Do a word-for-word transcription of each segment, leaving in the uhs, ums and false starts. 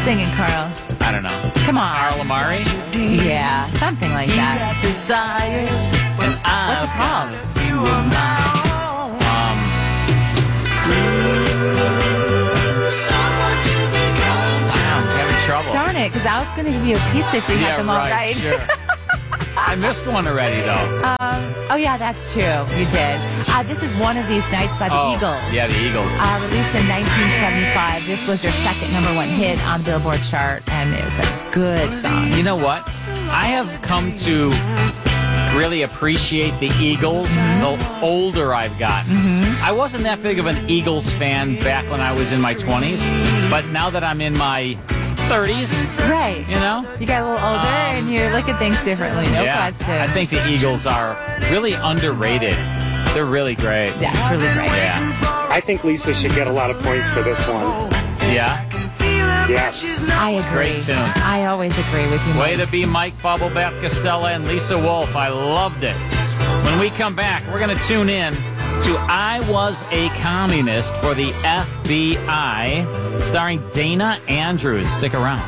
Sing it, Carl. I don't know. Come on. Carl Amari? Yeah, something like that. Desires, and What's it called? Um, wow, I'm having trouble. Darn it, because I was going to give you a pizza if you Yeah, got them all right, right. sure. I missed one already, though. Um, oh, yeah, that's true. You did. Uh, this is One of These Nights by the oh, Eagles. Yeah, the Eagles. Uh, released in nineteen seventy-five. This was their second number one hit on the Billboard chart, and it's a good song. You know what? I have come to really appreciate the Eagles the older I've gotten. Mm-hmm. I wasn't that big of an Eagles fan back when I was in my twenties, but now that I'm in my thirties, Right. you know? You got a little older, Um, and you look at things differently. No yeah, question. I think the Eagles are really underrated. They're really great. Yeah, it's really great. Yeah. I think Lisa should get a lot of points for this one. Yeah? Yes. I agree. Great tune. I always agree with you. Way Mike. to be Mike, Bubble, Beth Costello, and Lisa Wolf. I loved it. When we come back, we're going to tune in to I Was a Communist for the F B I, starring Dana Andrews. Stick around.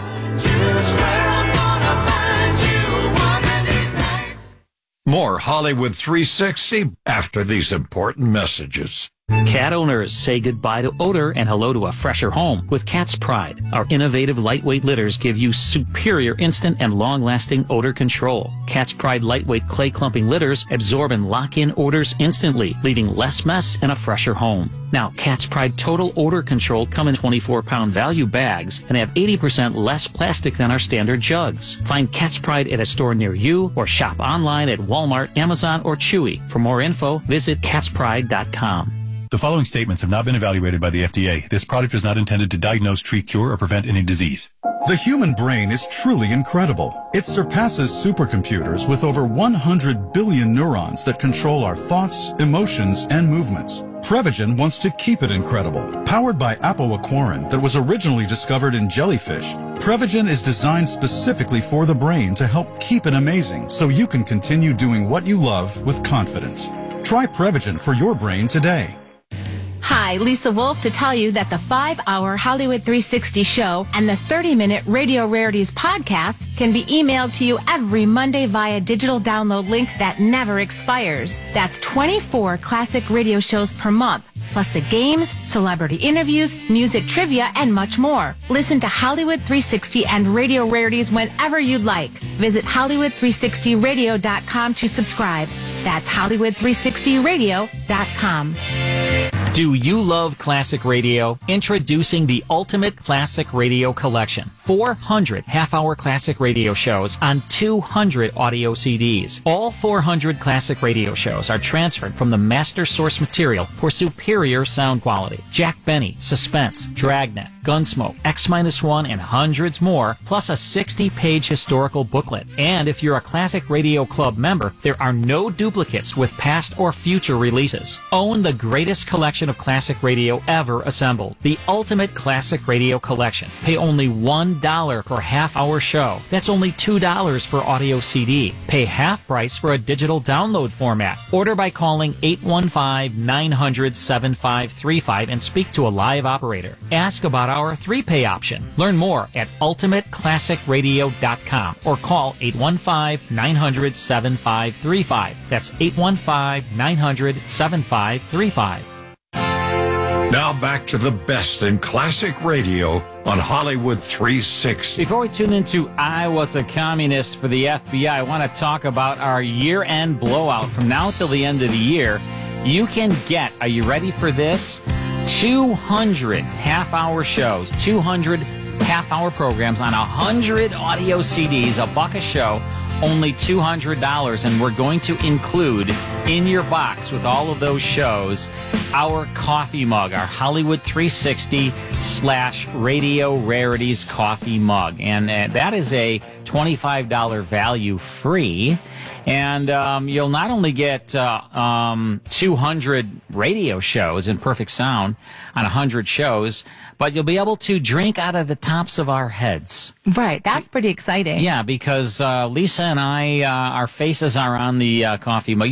More Hollywood three sixty after these important messages. Cat owners say goodbye to odor and hello to a fresher home with Cat's Pride. Our innovative lightweight litters give you superior instant and long-lasting odor control. Cat's Pride lightweight clay clumping litters absorb and lock in odors instantly, leaving less mess and a fresher home. Now, Cat's Pride Total Odor Control come in twenty-four pound value bags and have eighty percent less plastic than our standard jugs. Find Cat's Pride at a store near you or shop online at Walmart, Amazon, or Chewy. For more info, visit cats pride dot com. The following statements have not been evaluated by the F D A. This product is not intended to diagnose, treat, cure, or prevent any disease. The human brain is truly incredible. It surpasses supercomputers with over one hundred billion neurons that control our thoughts, emotions, and movements. Prevagen wants to keep it incredible. Powered by apoaquarin that was originally discovered in jellyfish, Prevagen is designed specifically for the brain to help keep it amazing so you can continue doing what you love with confidence. Try Prevagen for your brain today. Hi, Lisa Wolf to tell you that the five hour Hollywood three sixty show and the thirty minute Radio Rarities podcast can be emailed to you every Monday via digital download link that never expires. That's twenty-four classic radio shows per month, plus the games, celebrity interviews, music trivia, and much more. Listen to Hollywood three sixty and Radio Rarities whenever you'd like. Visit Hollywood three sixty radio dot com to subscribe. That's Hollywood three sixty radio dot com. Do you love classic radio? Introducing the Ultimate Classic Radio Collection. four hundred half-hour classic radio shows on two hundred audio C Ds. All four hundred classic radio shows are transferred from the master source material for superior sound quality. Jack Benny, Suspense, Dragnet, Gunsmoke, X one, and hundreds more, plus a sixty page historical booklet. And if you're a Classic Radio Club member, there are no duplicates with past or future releases. Own the greatest collection of classic radio ever assembled. The Ultimate Classic Radio Collection. Pay only one dollar per half-hour show. That's only two dollars per audio C D. Pay half price for a digital download format. Order by calling eight one five, nine hundred, seven five three five and speak to a live operator. Ask about our three-pay option. Learn more at ultimate classic radio dot com or call eight one five, nine hundred, seven five three five. That's eight one five, nine hundred, seven five three five. Now back to the best in classic radio on Hollywood three sixty. Before we tune into I Was a Communist for the F B I, I want to talk about our year-end blowout. From now till the end of the year, you can get, are you ready for this? two hundred half-hour shows, two hundred half-hour programs on one hundred audio C Ds, a buck a show, only two hundred dollars. And we're going to include in your box with all of those shows our coffee mug, our Hollywood three sixty slash Radio Rarities coffee mug. And uh, that is a twenty-five dollars value free. And um, you'll not only get uh, um, two hundred radio shows in perfect sound on one hundred shows, but you'll be able to drink out of the tops of our heads. Right, that's pretty exciting. Yeah, because uh, Lisa and I, uh, our faces are on the uh, coffee mug. You can't get away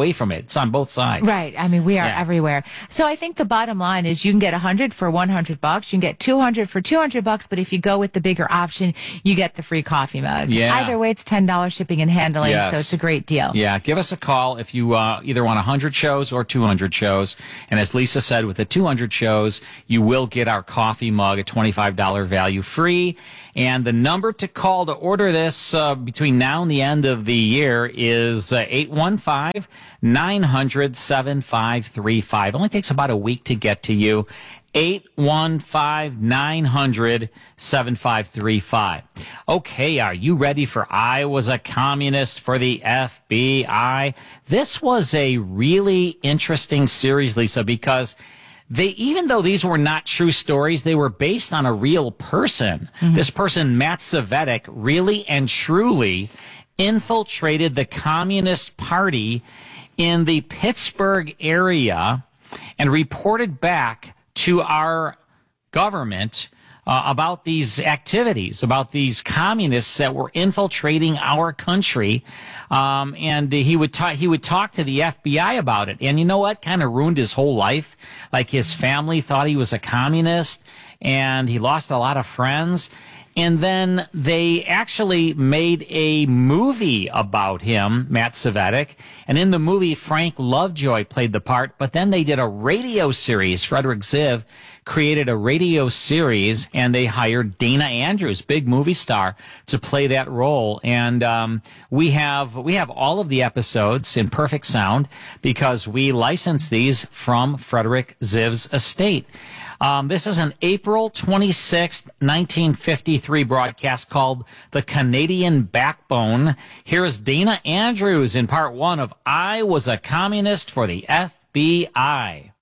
away from it. It's on both sides. Right. I mean, we are Yeah. everywhere. So I think the bottom line is you can get one hundred for one hundred bucks. You can get two hundred for two hundred bucks. But if you go with the bigger option, you get the free coffee mug. Yeah. Either way, it's ten dollars shipping and handling. Yes. So it's a great deal. Yeah, give us a call if you uh, either want one hundred shows or two hundred shows. And as Lisa said, with the two hundred shows, you will get our coffee mug at twenty-five dollars value free. And the number to call to order this uh, between now and the end of the year is uh, eight one five, nine hundred, seven five three five. Only takes about a week to get to you. eight one five, nine hundred, seven five three five. Okay, are you ready for I Was a Communist for the F B I? This was a really interesting series, Lisa, because they, even though these were not true stories, they were based on a real person. Mm-hmm. This person, Matt Cvetic, really and truly infiltrated the Communist Party in the Pittsburgh area and reported back to our government uh, about these activities, about these communists that were infiltrating our country. Um, and he would talk, he would talk to the F B I about it. And you know what? Kind of ruined his whole life. Like his family thought he was a communist and he lost a lot of friends. And then they actually made a movie about him, Matt Cvetic. And in the movie, Frank Lovejoy played the part. But then they did a radio series. Frederick Ziv created a radio series, and they hired Dana Andrews, big movie star, to play that role. And um, we have we have all of the episodes in perfect sound because we licensed these from Frederick Ziv's estate. Um, this is an April twenty-sixth, nineteen fifty-three broadcast called The Canadian Backbone. Here's Dana Andrews in part one of I Was a Communist for the F B I.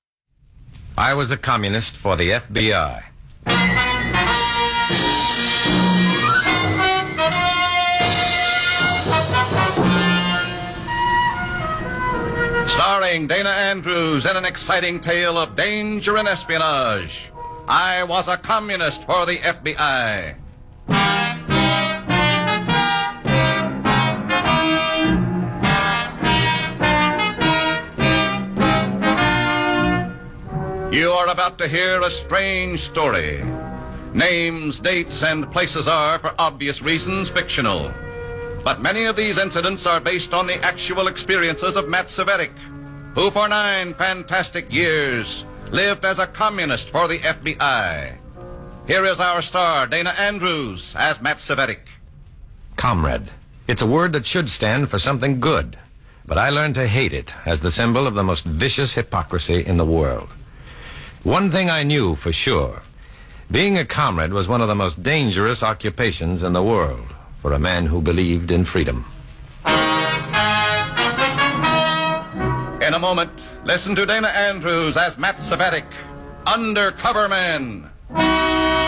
I was a communist for the F B I. Starring Dana Andrews in an exciting tale of danger and espionage. I was a communist for the F B I. You are about to hear a strange story. Names, dates, and places are, for obvious reasons, fictional. But many of these incidents are based on the actual experiences of Matt Cvetic, who for nine fantastic years lived as a communist for the F B I. Here is our star, Dana Andrews, as Matt Cvetic. Comrade. It's a word that should stand for something good, but I learned to hate it as the symbol of the most vicious hypocrisy in the world. One thing I knew for sure. Being a comrade was one of the most dangerous occupations in the world for a man who believed in freedom. In a moment, listen to Dana Andrews as Matt Cvetic, Undercover Man.